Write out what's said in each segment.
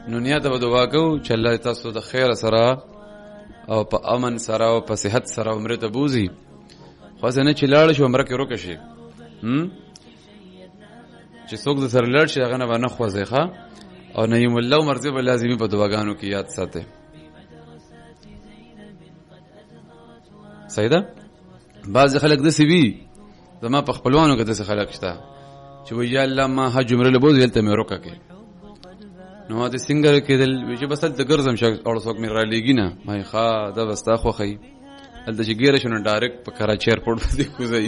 نو نیت به دعا کوو چې الله تاسو د خیر سره او په امن سره او په صحت سره عمره ته بوزي. خو څنګه چې لاړ شو عمره کې روکه شي چې څوک د سره لاړ شي هغه نه باندې خوځي ښا او نعیم الله مرضی به لازمي په دعاګانو کې یاد ساته. صحیح ده. بعض خلک د سی وی زما په خپلوانو کې د څه خلک شته چې وی یا الله ما حج عمره له بوز یلته مې روکه کې نو د سنگر کې دل چې بس د ګرځم شک او څوک مې را لېګی نه مې ښا دا وستا خو خي دلته چې ګیره شنو ډایرکټ په کراچي ایرپورټ باندې کوزي.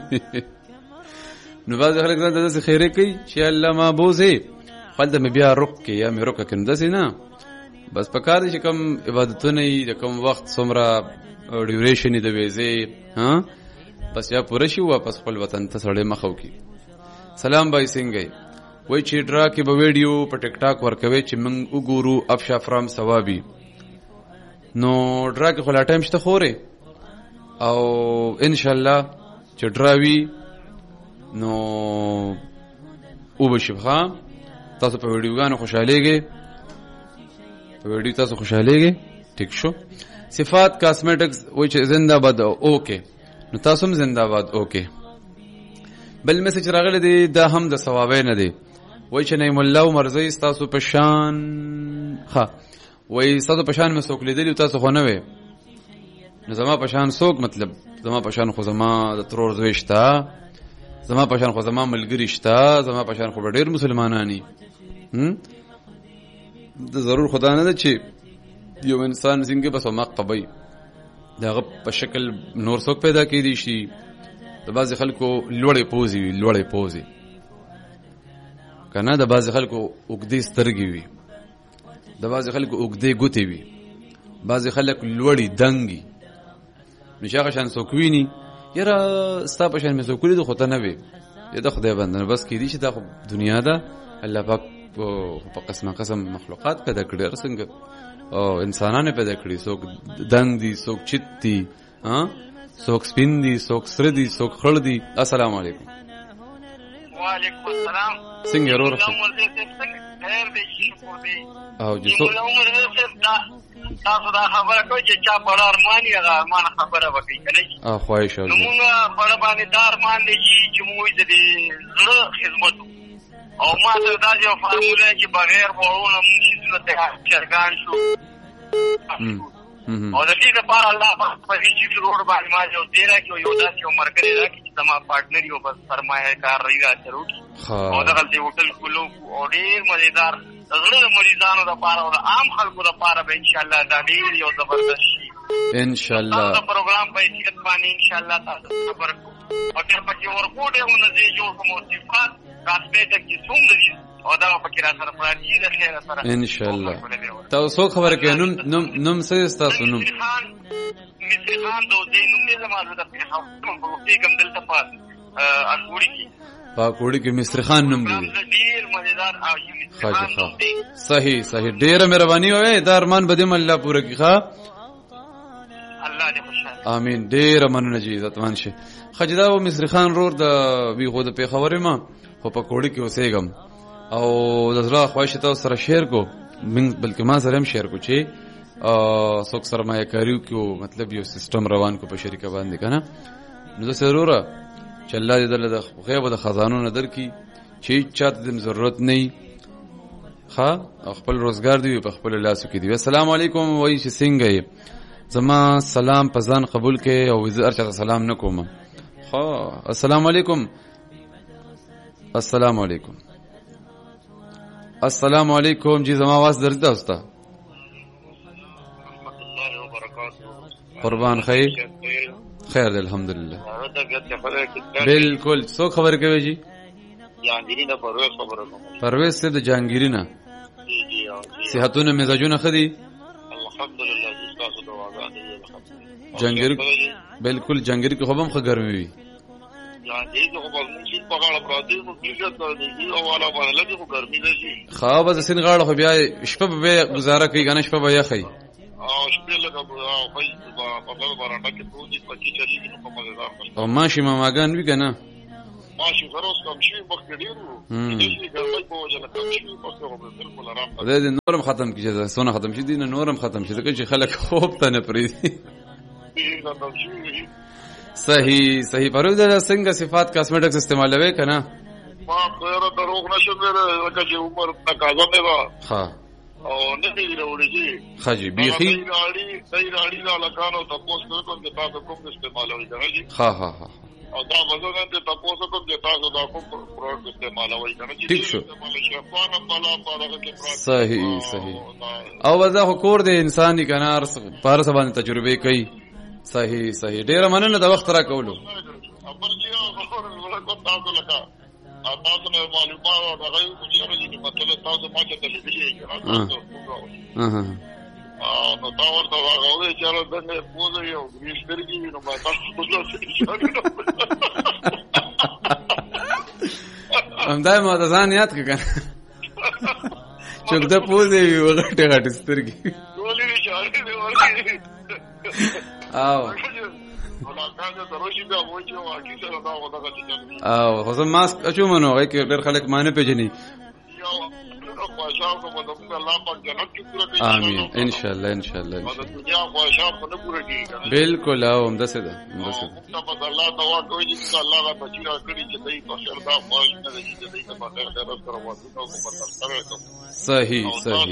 نو بعض خلک ځان د څه خیره کوي چې الله ما بوزي خلک مې بیا روک کې یا مې روکه کړم دسي نه بس په کار چې کوم عبادتونه یې کوم وخت څومره ډیوریشن د ویزه ها بس یا پوره شي واپس خپل وطن ته سړی مخو کی. سلام بای څنګه وای چې ډرا کې به ویډیو په ټیک ټاک ورکوي چې موږ وګورو افشا فرام ثوابي نو ډرا کې خلا ټایم شته خوره او ان شاء الله چې ډراوي نو او بشبخه تاسو په ویډیوګانو خوشاليږئ په ویډیو تاسو خوشاليږئ ټیک شو. صفات کاسمیټکس وای چې زنده باد اوکے نو تاسو هم زنده باد اوکے. بل میسج راغلی دی دا هم د ثوابه نه دی وای چې نعیم الله مرضی تاسو په شان ها وای تاسو په شان مسوک لیدلی تاسو خو نه وې نو زما په شان سوک مطلب زما په شان خو زما د ترور زويشتا زما په شان خو زما ملګری شتا زما په شان خو ډېر مسلمانانی د ضرور خدا نه ده چې یو انسان څنګه بس مقبي دغه په شکل نور څوک پیدا کړي شي. د بعض خلکو لوړې پوزي کنه د بعض خلکو وګدي سترګي وي د بعض خلکو وګدي ګوتې وي بعض خلک لوړې دنګي نشاغه شان سوکویني یره ستا په شان مې سوکولې د خدای نه وي دا خدای باندې بس کې دي چې دا دنیا ده الله پاک په قسم مخلوقات پیدا کړي څنګه او انسانانه پیدا کړي څوک دنګ دي څوک چت دي څوک سپین دي څوک سره دي څوک خړ دي. السلام علیکم. وعلیکم السلام. څنګه ورور خیر دې شکر دې او جسو تاسو دا خبره کوي چې چا په ارمانی هغه ارمان خبره وکړي کنه خواهش الله موږ په باندې دا ارمان دي چې موږ دې زړه خدمت او ما ته دا یو فارموله چې بغیر وړونه موږ ته چرګان شو او د دې لپاره الله په دې چې روډ باندې ما یو ډیره کې یو داسې عمر کړی دا چې زما پارټنر یو بس سرمایه کار ریګه چروټ او دغه ته هوټل کولو او ډیر مزیدار زړه مریضانو لپاره او عام خلکو لپاره به ان شاء الله دا ډیر یو زبردست شي ان شاء الله دا پروګرام په هیڅ باندې ان شاء الله تاسو خبر او تر پکې ورکوټه ونځي جو کوم صفات کاسمیټ کې څومره او دا پکې را سره پرانی ده خیر سره ان شاء الله تاسو خبر کې نوم څه تاسو نوم مصری خان دو دې نوم یې زموږ د پیغام په وخت کې کوم دلته پات اګوړي کې پاکوړي کې مصری خان نوم دی ډیر مزیدار او صحیح ډیره مهرباني وې دا ارمان بدیم الله پوره کی ښا الله دې خوشاله امين. ډیره مننه جی عزتمن شي خجدا و مصری خان رور د وی خو د پیښورې ما په پاکوړي کې اوسېګم او د زړه خواهش ته سره شیر کو بلکې ما سره هم شیر کو چې څوک سرمایه کاریو کې مطلب یو سیستم روان کو په شریکه باندې کنه نو ضروره چې الله دې د غیب د خزانو نظر کی چې چاته د ضرورت نه ښا خپل روزګار دی په خپل لاسو کې دی. السلام علیکم وای چې څنګه زما سلام په ځان قبول کې او زر چا سلام نکوم ها. السلام علیکم. السلام علیکم. السلام علیکم جی زما आवाज درځه استاد قربان خیر خیر الحمدلله بالکل څو خبر کوي جی جانګيري نه پرويز خبره کوم پرويز سے د جانګيري نه صحتونه مزاجونه خدي الحمدلله تاسو دعاګانې جانګيري بالکل جانګيري کې خوبم خو ګرمي وي جانګيري کې خوبم چې په غاړه پراته مو کیږي ته او والا باندې لګي خو ګرمي نه شي خواب د سین غاړه خو بیا شپه به گزاره کوي غنښ په بیا خي او شپه لګه او خو په بل باندې کې پروتي پکې چلیږي نو په مزه او ماشي ماګان وی کنه ماشي غروس کم شي مخکې ډیرو چې ګرځي په وجه کم شي اوس هغه بالکل آرام ده نورم ختم کیږي سونه ختم شي دي نورم ختم شي ځکه چې خلک خوب ته نه پریږدي صحیح پروز دا څنګه صفات کاسمیټکس استعمالوي کنه ما غیر دروغ نشم لکه چې عمر تقاضا مې وا ها او نه دی وروړي خاجي بيخي دای راړي دا لکانو تاسو کوم چې تاسو کوم استعمالوي کنه جی ها او دا وزن ته تاسو کوم چې تاسو دا کوم پروډکټ استعمالوي کنه جی ټیک شو صحیح او وځه کور د انسان کنه پارس باندې تجربه کوي صحیح ډیر مننه د وخت را کولو تاسو نه معلومات او هغه چې مطلب تاسو ما ته دلیږي نو تاسو ته هغه چې راځي د پوزې یو ګریشترګي نو ما تاسو په لاسو کې همدای ما د ځان یاد کړه چې د پوزې یو غټه سترګي ټولې اشاره دی ورته او خو زه ماسک اچوم نو هغه کې ډېر خلک مانه پیژني آمین ان شاء الله بالکل او هم دسه ده صحیح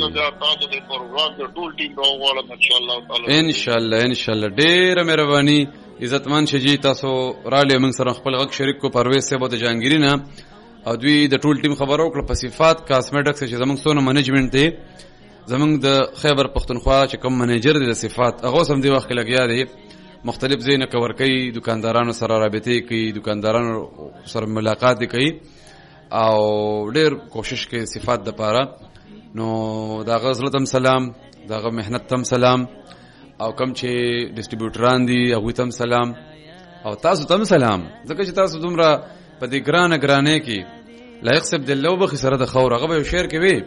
ان شاء الله ډېر مهرباني عزتمن شجی تاسو را لې موږ سره خپل غږ شریک کو پرویز صاحب د جهانگیری نه او دوی د ټول ټیم خبرو کړ په صفات کاسمیټکس چې زموږ سونه منیجمنت دی زموږ د خیبر پختونخوا چې کوم منیجر دی د صفات هغه سم دی وخت لګیا دی مختلف زینه کور کوي دکاندارانو سره رابطه کوي دکاندارانو سره ملاقات کوي او ډېر کوشش کوي صفات د پاره نو دا غزلت هم سلام دا مهنت تم سلام او کم چې ډیسټریبیوټران دي هغه تم سلام او تاسو تم سلام ځکه چې تاسو دومره په دې ګرانه کې لایق سب د لو بخي سره د خور هغه به شعر کوي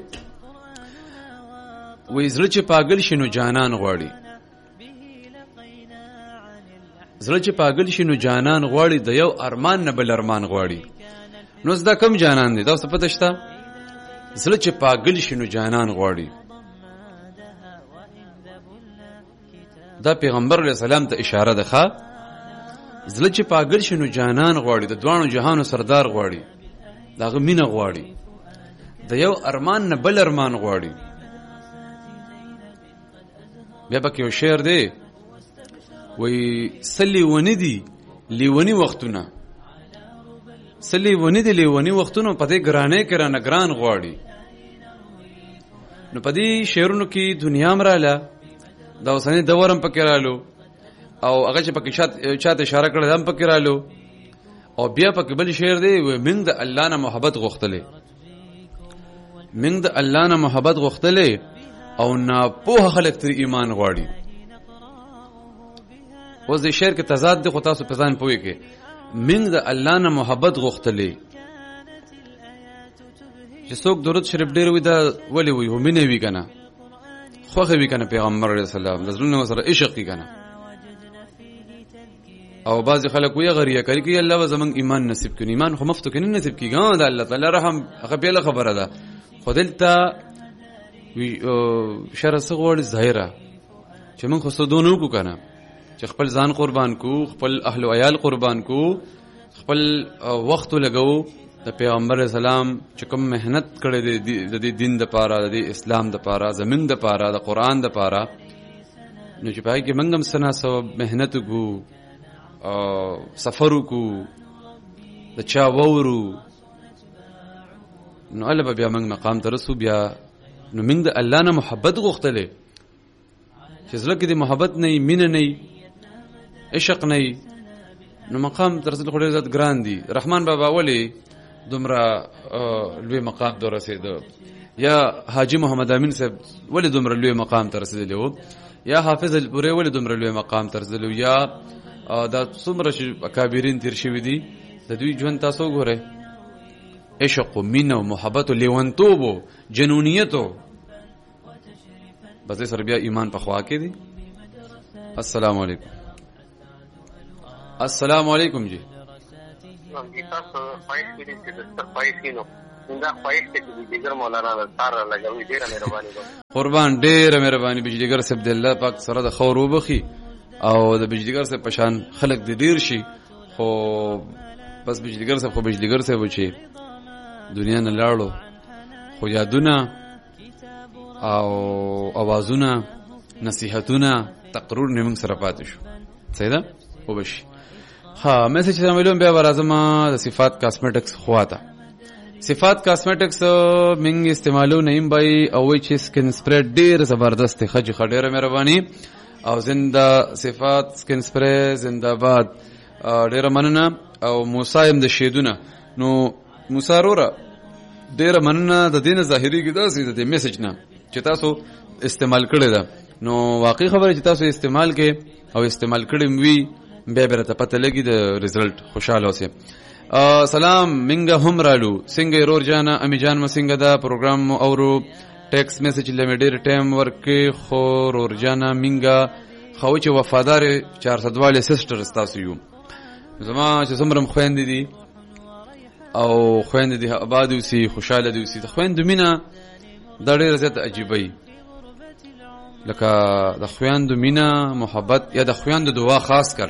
وې زړه چې پاگل شنو جانان غواړي زړه چې پاگل شنو جانان غواړي د یو ارمان نه بل ارمان غواړي نو زدا کم جانان دي تاسو پته شته زړه چې پاگل شنو جانان غواړي دا پیغمبر علیہ السلام ته اشاره ده ښا زړه چې پاگل شنو جانان غواړي د دوانو جهانو سردار غواړي داغه مینه غواړي د یو ارمان نه بل ارمان غواړي بیا پکې یو شعر دی وی سلی ونی دی لیونی وختونه سلی ونی دی لیونی وختونه په دې ګرانه کې را نگران غواړي نو په دې شعرونو کې دنیا مراله دا اوسنی دورم پکې رالو او هغه چې پکې چاته اشاره کړل هم پکې رالو او بیا پکې بل شعر دی من د الله نه محبت غوښتلې من د الله نه محبت غوښتلې او نه په خلک تر ایمان غواړي اوس د شعر کې تضاد دی خو تاسو په ځان پوي کې من د الله نه محبت غوښتلې چې څوک درود شریف ډیر وي دا ولی وي همینه وی کنه خوخه وی کنه پیغمبر علیه السلام رسول سره عشق کی کنه او بعض خلک وی غریه کوي چې الله زمون ایمان نصیب کړي ایمان خو مفتو کنه نصیب کیږي دا الله تعالی رحم هغه به خبره ده خدلته وی شر صغور ظاهره چې موږ خو سودونو کو کنه چې خپل ځان قربان کو خپل اهل او عیال قربان کو خپل وخت لګاو د پیغمبر اسلام چې کوم مهنت کړې د دې دین د پاره د اسلام د پاره زمين د پاره د قران د پاره نو چې پای کې منګم سنا سو مهنت کو سفر کو د چا وورو نو الله بیا موږ مقام ته رسو بیا نو موږ د الله نه محبت غوښتلې چې زړه کې د محبت نه مینه نه عشق نه نو مقام تر څو خوري ذات ګران دي رحمان بابا ولی دومره لوی مقام ته رسیدو یا حاجی محمد امین صاحب ولی دومره لوی مقام ته رسیدلو یا حافظ الپوري ولی دومره لوی مقام ته رسیدلو یا دا څومره اکابرین تیر شوی دي د دوی ژوند تاسو ګوره عشق و مینه و محبت و لیونتوب و جنونیت و بس سر بیا ایمان په خوا کې دي السلام علیکم جی تاسو خواهش کړی چې د خواهش کینو دا خواهش ته بجلیګر مولانا تار لګوي. ډیره مهرباني کوم. قربان ډیره مهرباني. بجلیګر صاحب د الله پاک سره د خور وبخي او د بجلیګر صاحب پشان خلق د ډیر شي، خو بس بجلیګر صاحب خو بجلیګر صاحب چې دنیا نه لاړو، خو یادونه او اوازونه نصیحتونه تقریر نه موږ سره پاتې شو. صحیح ده وبشي. ها میسج چې معلوم بیا ورازم د صفات کاسمیټکس خواته. صفات کاسمیټکس موږ استعمالو نیم بای او چې سکن سپری ډیر زبردست خجی خډیره مهرباني او زنده صفات سکن سپری زنده باد. ډیره مننه. او موسی هم د شیدونه نو موسی وروره ډیره مننه د دین ظاهري کې داسې د میسج نه چې تاسو استعمال کړی ده. نو واقعي خبره چې تاسو استعمال کې او استعمال کړی وي بیا برته پته لګي د ریزلټ. خوشاله اوسئ. سلام منګه هم رالو څنګه رور جانا امی جان ما څنګه دا پروګرام اورو ټیکس میسج لمه ډیر ټایم ورکې خو رور جانا منګه خو چې وفادار 400 والے سسټر تاسو یو زما چې څومره خويندې دي او خويندې دي آباد اوسي خوشاله دي اوسي. د خويندو مینا دا ډیره زیات عجیبه لکه د خويندو مینا محبت یا د خويندو دعا خاص کر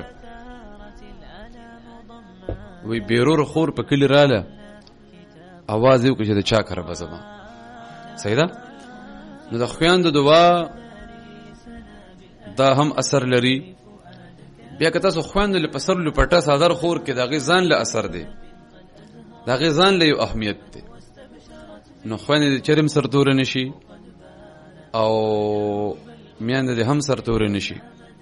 وی بیرور خور په کلی رااله आवाज یو کې د چا کړه بزما. صحیح ده. نو د خويندو دعا دا هم اثر لري. بیا که تاسو خويندو لپسر لپټه صادر خور کې د غزان له اثر دی، د غزان له یو اهمیت دی. نو خويندې د چرم سرتور نشي او میاند د هم سرتور نشي.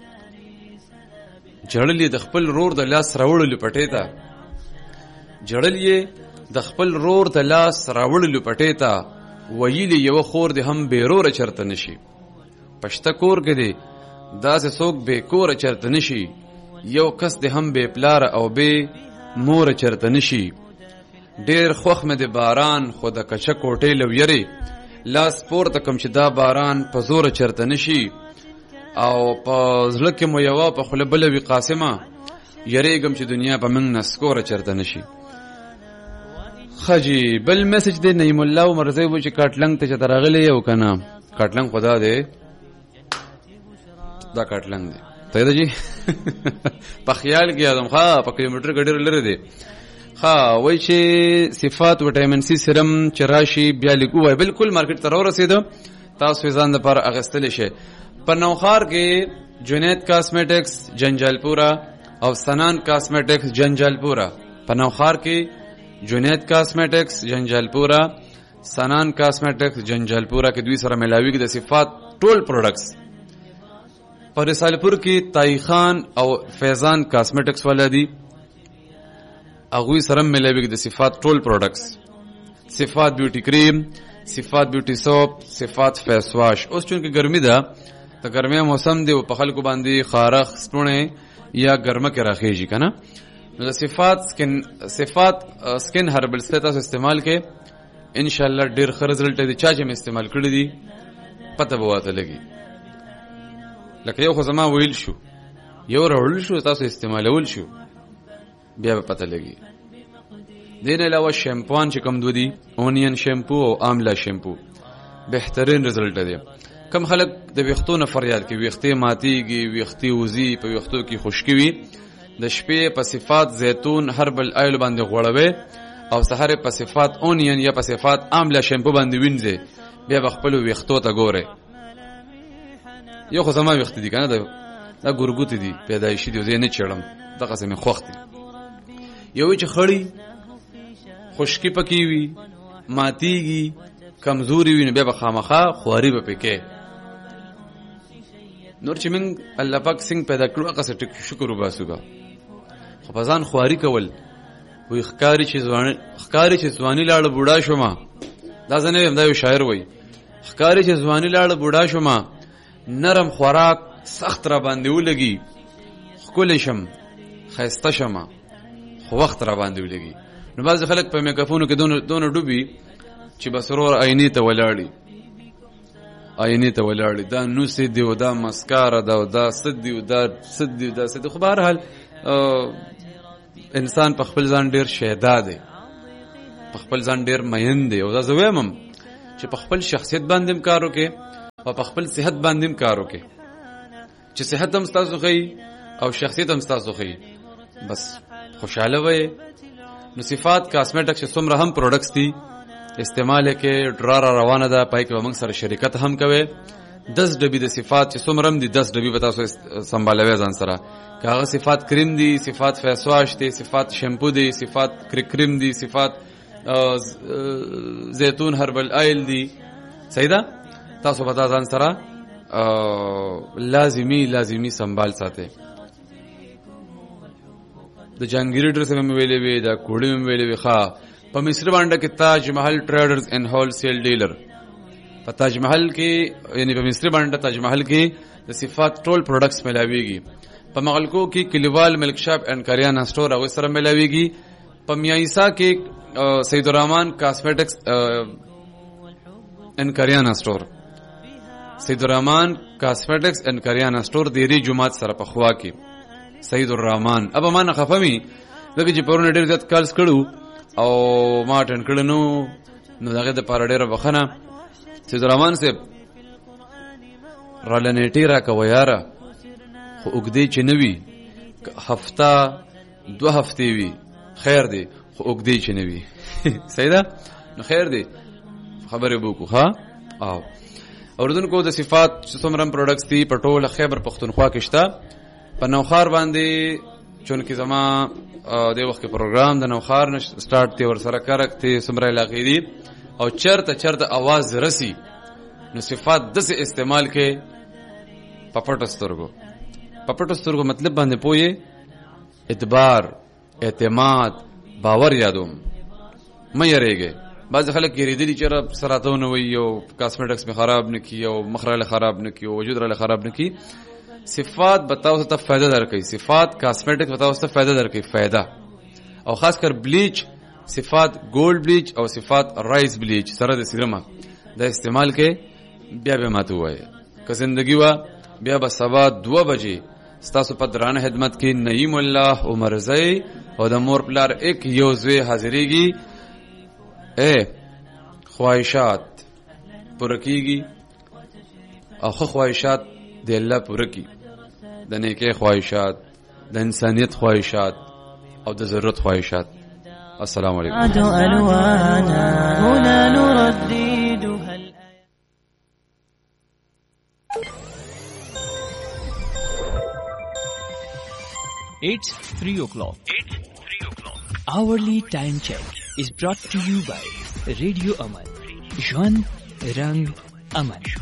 جړلې د خپل رور د لاس راوړل لپټې ته، جړلې د خپل رور د لاس راوړل لپټې ته ویلې یو خور د هم بیرور چرته نشي. پښته کور کې دی داسې څوک به کور چرته نشي. یو کس د هم به پلار او به مور چرته نشي. ډیر خوخ مې د باران خو د کچه کوټې لویری لاس پورته کم چې دا باران په زور چرته نشي. او په زړه کې مو یو په خله بل وی قاسمه یریګم چې دنیا په من نسکور چرته نشي. خجی بل میسج دی نعیم الله مرزي و چې کاټلنګ ته چترغلی یو کنه کاټلنګ خدا دې دا کاټلنګ دی ته دی په خیال کې ادم ښا په کیلومتر ګډر لري دی ها وای چې صفات وټامین سي سرم چراشي بیا لیکو وای بالکل مارکیټ تر ورسېده تاسو ځان د پر اغستل شي. په نوخار کې جنید کاسمیټکس جنجالپورا او سنان کاسمیټکس جنجالپورا. په نوخار کې جنید کاسمیټکس جنجالپورا سنان کاسمیټکس جنجالپورا کې دوی سره ملاوي کې د صفات ټول پروډکټس. پر رسالپور کې تای خان او فیضان کاسمیټکس ولادي اغوی سره ملاوي کې د صفات ټول پروډکټس. صفات بیوټي کریم، صفات بیوټي سوپ، صفات فیس واش. اوس چون کې ګرمي ده د ګرمي موسم دی او په خلکو باندې خارخ سپونه یا ګرمه کې راخیږي کنه. نو د صفات سکن هربل ستاسو استعمال کې ان شاء الله ډیر ښه رزلټ دی. چا چې استعمال کړی دی پته به واته لګي. لکه یو خو زما ویل شو یو راول شو تاسو استعمالول شو بیا به پته لګي. دین علاوه شیمپوان چې کوم دودي اونین شیمپو او آملا شیمپو بهترین رزلټ دی. کم خلک د ویختو نه فریاد کوي ویختې ماتيږي ویختې وزي په ویختو کې خشکي وي. د شپې په صفات زیتون هربل آیل باندې غوړوي او سحر په صفات اونین یا په صفات آملا شیمپو باندې وینځي بیا بخپل ویختو ته ګوره. یو خو زما ویخت دي کنه دا ګورګوت دي پیدایشي دي زه نه چړم دغه سمې خوخت یو چې خړی خشکی پکې وي ماتيږي کمزوري وي نو بیا بخامخه خواري به پکې. نور چې من الله پاک څنګه پیدا کړو هغه څه ټک شکر وباسوګا. خو پزان خواري کول وي خکاری چې ځواني لاړ بوډا شوما دا ځنه هم دا یو شاعر وای خکاری چې ځواني لاړ بوډا شوما نرم خوراک سخت را باندې ولګي خکول شم خيسته شم خو وخت را باندې ولګي. نو بعض خلک په میکروفونو کې دونه ډوبي چې بسرور آینه ته ولاړی دا نو سي دی او دا مسکارا دا سد دی او دا خو به هر حال انسان په خپل ځان ډیر شیدا دی، په خپل ځان ډیر مین دی، او دا زویمم چې په خپل شخصیت باندې کار وکړي او په خپل صحت باندې کار وکړي، چې صحت هم تاسو خي او شخصیت هم تاسو خي، بس خوشاله وي. نو صفات کاسمیټک چې څومره هم پروډکټس دي استعمال کې ډرار روانه ده، پای کې موږ سره شریکت هم کوي. 10 ډبې د صفات چې څومره هم دي 10 ډبې به تاسو سمبالوي ځان سره، کاغه صفات کریم دي، صفات فیس واش دي، صفات شیمپو دي، صفات کریم دي، صفات زیتون هربل آیل دي. صحیح ده؟ تاسو به ځان سره لازمی سنبال ساتي. د جانګيري ډرس هم ویلې وي، د کوړی هم ویلې وي. ښا په مصر باندې کې تاج محل ټریډرز اینڈ هول سیل ډیلر، په تاج محل کې یعنی په مصر باندې تاج محل کې د صفات ټول پروډکټس ملاويږي. په مغلکو کې کلیوال ملک شاپ اینڈ کریانا سٹور او سره ملاويږي. په میایسا کې سید الرحمن کاسمیټکس اینڈ کریانا سٹور، سید الرحمن کاسمیټکس اینڈ کریانا سٹور دیری جمعات سره په خوا کې سید الرحمن. اب ما نه خفمي دغه چې پرونه ډېر زیات کالز کړو او ما ټن کړنو، نو دغه د پاره ډېر بخنه. سید الرحمن صاحب رالنېټی را کوي یاره، خو وګدې چې نوي هفته 2 هفتې وي خیر دی، خو وګدې چې نوي صحیح ده. نو خیر دی خبرې وکړو. ها او اوردونکو د صفات څومره پروډکټس دي په ټوله خیبر پختونخوا کې شته. په نوخار باندې چونکه زما د وخت پروګرام د نوخار نه سٹارټ تی ور سره کارکته سمره علاقې دي او چرته आवाज رسی، نو صفات د استعمال کې پپټ سترګو مطلب باندې پوي اعتبار، اعتماد، باور یادوم مې یریږي. بعض خلک یریدلی چې رب سراتونه وي او کاسمیټکس می خراب نکي او مخراله خراب نکي او وجود راله خراب نکي. صفات بتاو ته فائدہ درکې، صفات کاسمیټکس بتاو ته فائدہ درکې، فائدہ او خاص کر بلیچ، صفات گولډ بلیچ او صفات رایس بلیچ سره د سیرما د استعمال کې بیا به ماته وای که زندگی وا بیا به سبا 2 بجې ستاسو په درانه خدمت کې نعیم الله عمر زئی او د مور پلار یک یوزوی حاضرېږي. خواهشات پرکیږي او خواهشات د الله پرکی، د نیکه خواهشات، د انسانیت خواهشات او د ضرورت خواهشات. السلام علیکم. It's 3 o'clock. Hourly time check is brought to you by Radio Aman. Jwan Rang Aman.